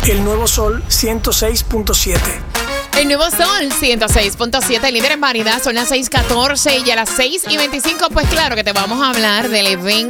El Nuevo Sol 106.7. El Nuevo Sol 106.7, líder en variedad, son las 6:14 y a las 6:25, pues claro que te vamos a hablar del evento